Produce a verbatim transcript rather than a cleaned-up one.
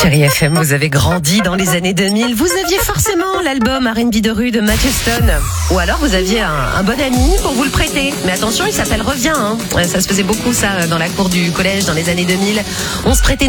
Chérie F M, vous avez grandi dans les années deux mille. Vous aviez forcément l'album R and B de rue de Matthew Stone. Ou alors vous aviez un, un bon ami pour vous le prêter. Mais attention, il s'appelle Reviens. Hein. Ça se faisait beaucoup ça dans la cour du collège dans les années deux mille. On se prêtait